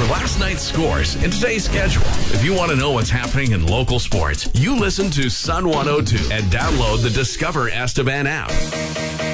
last night's scores and today's schedule. If you want to know what's happening in local sports, you listen to Sun 102 and download the Discover Estevan app.